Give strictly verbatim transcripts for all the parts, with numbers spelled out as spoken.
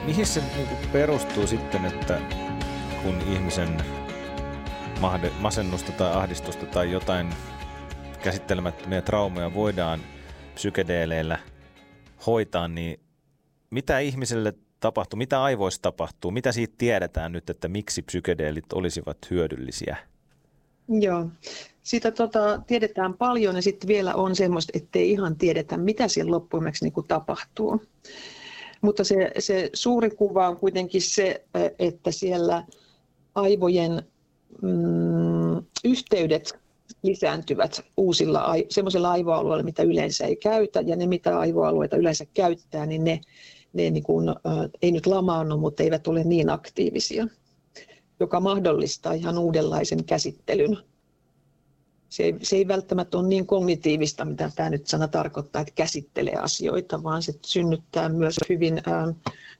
mihin se niinku perustuu sitten, että kun ihmisen masennusta tai ahdistusta tai jotain käsittelemättömiä traumeja voidaan psykedeeleillä hoitaa, niin mitä ihmiselle tapahtuu, mitä aivoissa tapahtuu, mitä siitä tiedetään nyt, että miksi psykedeelit olisivat hyödyllisiä? Joo, siitä tota, tiedetään paljon ja sitten vielä on semmoista, ettei ihan tiedetä, mitä siellä loppuimeksi niin kuin tapahtuu. Mutta se, se suuri kuva on kuitenkin se, että siellä aivojen mm, yhteydet lisääntyvät uusilla semmoisilla aivoalueilla, mitä yleensä ei käytä, ja ne, mitä aivoalueita yleensä käyttää, niin ne, ne niin kuin, ei nyt lamaannu, mutta eivät ole niin aktiivisia, joka mahdollistaa ihan uudenlaisen käsittelyn. Se ei, se ei välttämättä ole niin kognitiivista, mitä tämä nyt sana tarkoittaa, että käsittelee asioita, vaan se synnyttää myös hyvin ää,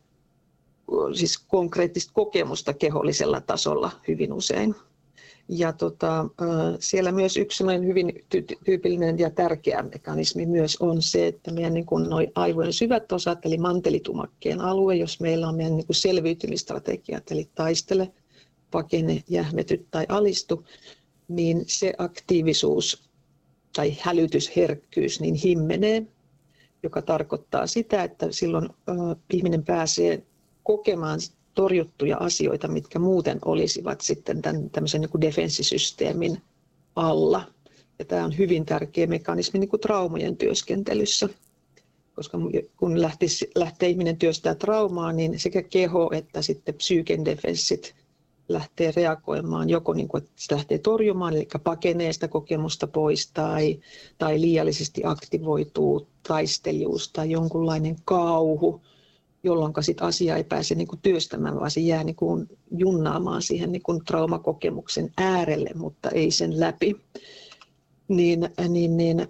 siis konkreettista kokemusta kehollisella tasolla hyvin usein. Ja tota, siellä myös yksi hyvin tyypillinen ja tärkeä mekanismi myös on se, että meidän niin kuin noi aivojen syvät osat, eli mantelitumakkeen alue, jos meillä on meidän niin kuin selviytymistrategiat, eli taistele, pakene, jähmety tai alistu, niin se aktiivisuus tai hälytysherkkyys niin himmenee, joka tarkoittaa sitä, että silloin ihminen pääsee kokemaan torjuttuja asioita, mitkä muuten olisivat sitten tämän tämmöisen niin kuin defenssisysteemin alla. Ja tämä on hyvin tärkeä mekanismi niin kuin traumojen työskentelyssä, koska kun lähtisi, lähtee ihminen työstää traumaa, niin sekä keho että sitten psyyken defenssit lähtee reagoimaan joko niin kuin, että se lähtee torjumaan, eli pakenee sitä kokemusta pois tai, tai liiallisesti aktivoituu taistelijuus tai jonkunlainen kauhu, jolloin sit asia ei pääse niin kuin työstämään, vaan se jää niin kuin junnaamaan siihen niin kuin traumakokemuksen äärelle, mutta ei sen läpi. Niin, niin, niin,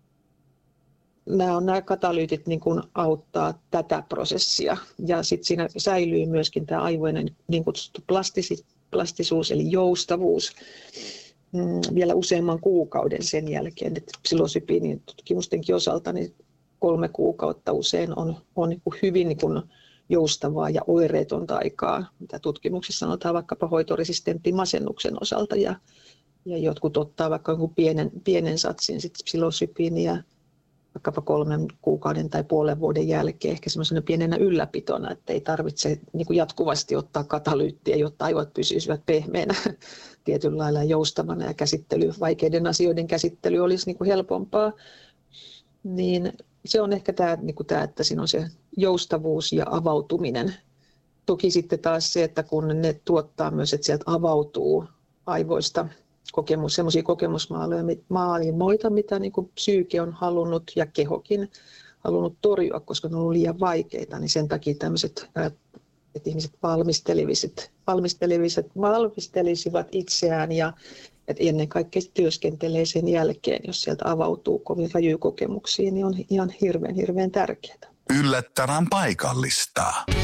nämä, on, nämä katalyytit niin kuin auttaa tätä prosessia. Ja sitten siinä säilyy myöskin tämä aivojen niin kutsuttu plastisi, plastisuus, eli joustavuus, mm, vielä useamman kuukauden sen jälkeen. Et psilosybiinin tutkimustenkin osalta niin kolme kuukautta usein on, on niin kuin hyvin niin kuin joustavaa ja oireetonta aikaa, mitä tutkimuksissa sanotaan vaikkapa hoitoresistenttin masennuksen osalta. Ja, ja jotkut ottaa vaikka jonkun pienen, pienen satsin sit psilosybiiniä vaikkapa kolmen kuukauden tai puolen vuoden jälkeen ehkä semmoisena pienenä ylläpitona, että ei tarvitse niin kuin jatkuvasti ottaa katalyyttiä, jotta aivot pysyisivät pehmeänä tietyllä lailla joustavana ja käsittely, vaikeiden asioiden käsittely olisi niin kuin helpompaa. Niin se on ehkä tämä, niin kuin tämä, että siinä on se joustavuus ja avautuminen. Toki sitten taas se, että kun ne tuottaa myös, että sieltä avautuu aivoista kokemus, semmoisia kokemusmaailmoita, mitä niin kuin psyyke on halunnut ja kehokin halunnut torjua, koska ne on ollut liian vaikeita, niin sen takia tämmöiset, että ihmiset valmistelisivat, valmistelisivat, valmistelisivat itseään ja että ennen kaikkea työskentelee sen jälkeen, jos sieltä avautuu kovin rajuja kokemuksia, niin on ihan hirveän, hirveän tärkeää. Yllättävän paikallista.